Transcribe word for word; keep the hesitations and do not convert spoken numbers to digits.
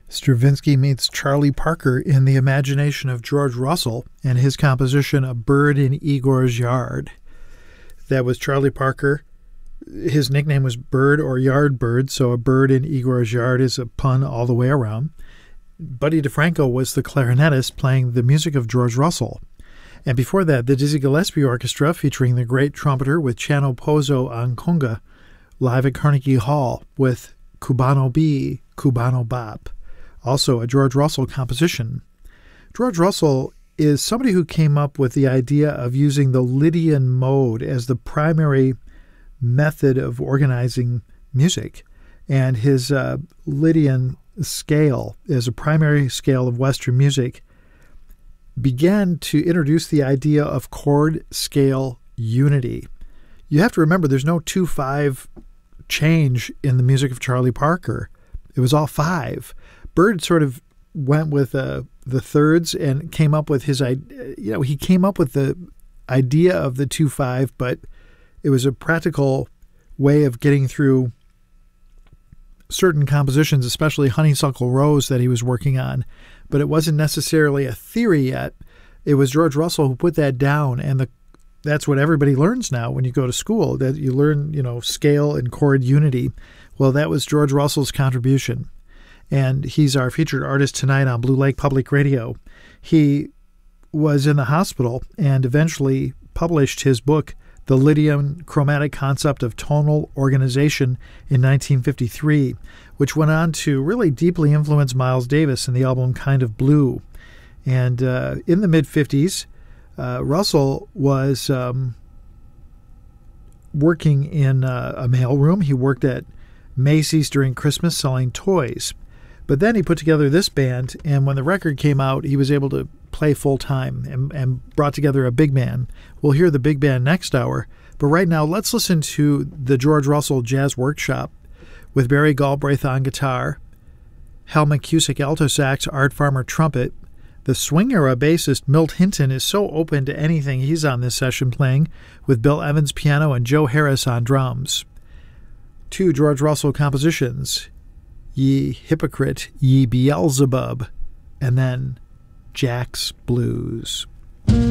Stravinsky meets Charlie Parker in the imagination of George Russell and his composition A Bird in Igor's Yard. That was Charlie Parker. His nickname was Bird or Yard Bird, so A Bird in Igor's Yard is a pun all the way around. Buddy DeFranco was the clarinetist playing the music of George Russell. And before that, the Dizzy Gillespie Orchestra, featuring the great trumpeter with Chano Pozo on conga, live at Carnegie Hall with Cubano B, Cubano Bop. Also a George Russell composition. George Russell is somebody who came up with the idea of using the Lydian mode as the primary method of organizing music. And his uh, Lydian scale as a primary scale of Western music began to introduce the idea of chord scale unity. You have to remember there's no two five change in the music of Charlie Parker. It was all five. Bird sort of went with uh, the thirds and came up with his, you know, he came up with the idea of the two five, but it was a practical way of getting through certain compositions, especially Honeysuckle Rose that he was working on. But it wasn't necessarily a theory yet. It was George Russell who put that down, and the that's what everybody learns now when you go to school, that you learn, you know, scale and chord unity. Well, that was George Russell's contribution. And he's our featured artist tonight on Blue Lake Public Radio. He was in the hospital and eventually published his book, The Lydian Chromatic Concept of Tonal Organization, in nineteen fifty-three, which went on to really deeply influence Miles Davis in the album Kind of Blue. And uh, in the mid-fifties, uh, Russell was um, working in uh, a mailroom. He worked at Macy's during Christmas selling toys. But then he put together this band, and when the record came out, he was able to play full-time and, and brought together a big band. We'll hear the big band next hour, but right now let's listen to the George Russell Jazz Workshop with Barry Galbraith on guitar, Hal McCusick alto sax, Art Farmer trumpet. The swing-era bassist Milt Hinton is so open to anything he's on this session playing, with Bill Evans piano and Joe Harris on drums. Two George Russell compositions, Ye Hypocrite, Ye Beelzebub, and then Jack's Blues.